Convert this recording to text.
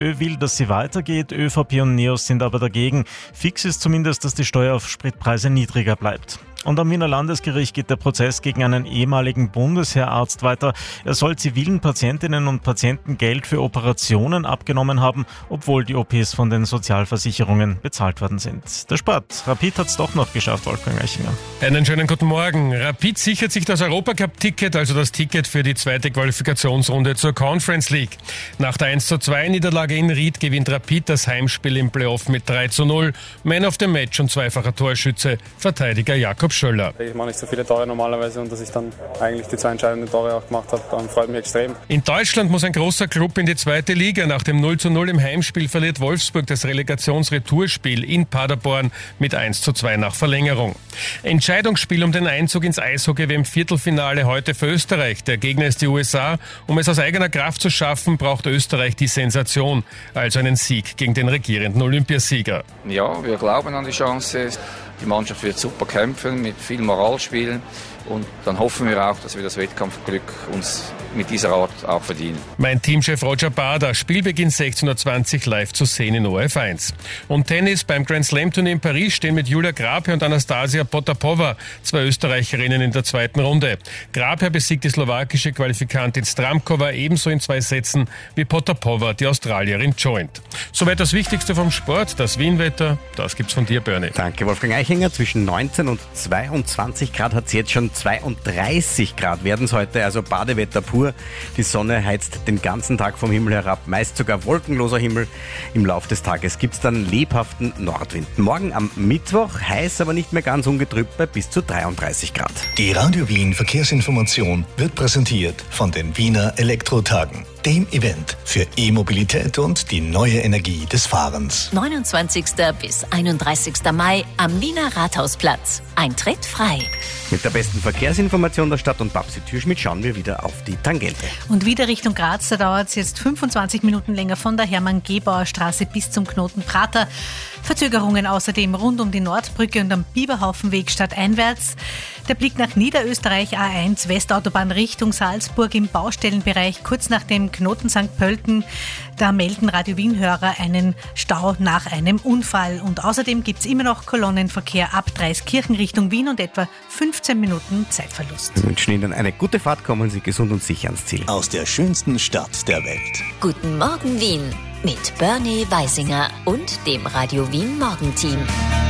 SPÖ will, dass sie weitergeht, ÖVP und NEOS sind aber dagegen. Fix ist zumindest, dass die Steuer auf Spritpreise niedriger bleibt. Und am Wiener Landesgericht geht der Prozess gegen einen ehemaligen Bundesheerarzt weiter. Er soll zivilen Patientinnen und Patienten Geld für Operationen abgenommen haben, obwohl die OPs von den Sozialversicherungen bezahlt worden sind. Der Sport. Rapid hat es doch noch geschafft, Wolfgang Eichinger. Einen schönen guten Morgen. Rapid sichert sich das Europacup-Ticket, also das Ticket für die zweite Qualifikationsrunde zur Conference League. Nach der 1:2-Niederlage in Ried gewinnt Rapid das Heimspiel im Playoff mit 3:0. Man of the Match und zweifacher Torschütze, Verteidiger Jakob Schöller. Ich mache nicht so viele Tore normalerweise und dass ich dann eigentlich die 2 entscheidenden Tore auch gemacht habe, dann freut mich extrem. In Deutschland muss ein großer Club in die zweite Liga. Nach dem 0:0 im Heimspiel verliert Wolfsburg das Relegationsretourspiel in Paderborn mit 1:2 nach Verlängerung. Entscheidungsspiel um den Einzug ins Eishockey-WM-Viertelfinale heute für Österreich. Der Gegner ist die USA. Um es aus eigener Kraft zu schaffen, braucht Österreich die Sensation, also einen Sieg gegen den regierenden Olympiasieger. Ja, wir glauben an die Chance. Die Mannschaft wird super kämpfen, mit viel Moral spielen. Und dann hoffen wir auch, dass wir das Wettkampfglück uns mit dieser Art auch verdienen. Mein Teamchef Roger Bader, Spielbeginn 16:20 Uhr live zu sehen in ORF1. Und Tennis beim Grand Slam Turnier in Paris stehen mit Julia Grabher und Anastasia Potapova 2 Österreicherinnen in der zweiten Runde. Grabher besiegt die slowakische Qualifikantin Stramkova ebenso in 2 Sätzen wie Potapova, die Australierin, joint. Soweit das Wichtigste vom Sport, das Wienwetter, das gibt's von dir, Bernie. Danke, Wolfgang Eichinger. Zwischen 19 und 22 Grad hat es jetzt schon 32 Grad werden es heute, also Badewetter pur. Die Sonne heizt den ganzen Tag vom Himmel herab, meist sogar wolkenloser Himmel. Im Laufe des Tages gibt es dann lebhaften Nordwind. Morgen am Mittwoch heiß, aber nicht mehr ganz ungetrübt bei bis zu 33 Grad. Die Radio Wien Verkehrsinformation wird präsentiert von den Wiener Elektrotagen, dem Event für E-Mobilität und die neue Energie des Fahrens. 29. bis 31. Mai am Wiener Rathausplatz. Eintritt frei. Mit der besten Verkehrsinformation der Stadt und Babsi Türschmidt schauen wir wieder auf die Tangente. Und wieder Richtung Graz, da dauert es jetzt 25 Minuten länger von der Hermann-Gebauer-Straße bis zum Knoten Prater. Verzögerungen außerdem rund um die Nordbrücke und am Biberhaufenweg stadteinwärts. Der Blick nach Niederösterreich, A1 Westautobahn Richtung Salzburg im Baustellenbereich, kurz nach dem Knoten St. Pölten. Da melden Radio Wien-Hörer einen Stau nach einem Unfall. Und außerdem gibt es immer noch Kolonnenverkehr ab Dreiskirchen Richtung Wien und etwa 15 Minuten Zeitverlust. Wir wünschen Ihnen eine gute Fahrt, kommen Sie gesund und sicher ans Ziel. Aus der schönsten Stadt der Welt. Guten Morgen Wien mit Bernie Weisinger und dem Radio Wien Morgenteam.